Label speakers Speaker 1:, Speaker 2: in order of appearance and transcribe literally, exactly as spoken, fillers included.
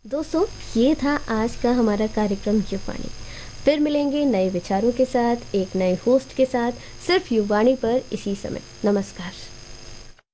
Speaker 1: दोस्तों, ये था आज का हमारा कार्यक्रम युवाणी। फिर मिलेंगे नए विचारों के साथ, एक नए होस्ट के साथ, सिर्फ युवाणी पर इसी समय। नमस्कार।